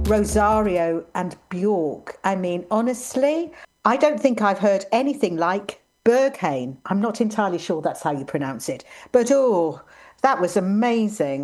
Rosario and Bjork. I mean, honestly, I don't think I've heard anything like Berghain. I'm not entirely sure that's how you pronounce it, but oh, that was amazing.